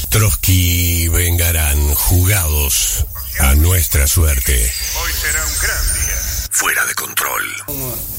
Trotsky vengarán jugados a nuestra suerte. Hoy será un gran día. Fuera de control.